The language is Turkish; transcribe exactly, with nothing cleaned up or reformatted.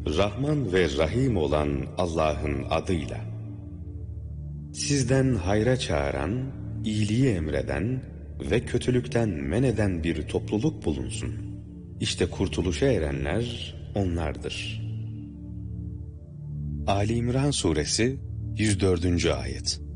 Rahman ve Rahim olan Allah'ın adıyla. Sizden hayra çağıran, iyiliği emreden ve kötülükten men eden bir topluluk bulunsun. İşte kurtuluşa erenler onlardır. Ali İmran Suresi yüz dördüncü ayet.